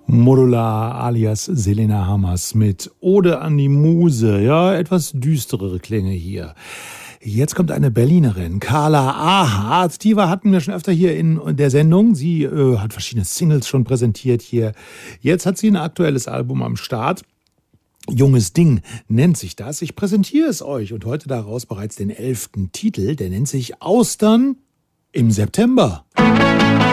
Modular alias Selena Hammers mit Ode an die Muse. Ja, etwas düsterere Klänge hier. Jetzt kommt eine Berlinerin, Carla Ahardt. Die hatten wir schon öfter hier in der Sendung. Sie hat verschiedene Singles schon präsentiert hier. Jetzt hat sie ein aktuelles Album am Start. Junges Ding nennt sich das. Ich präsentiere es euch und heute daraus bereits den 11. Titel. Der nennt sich Austern im September.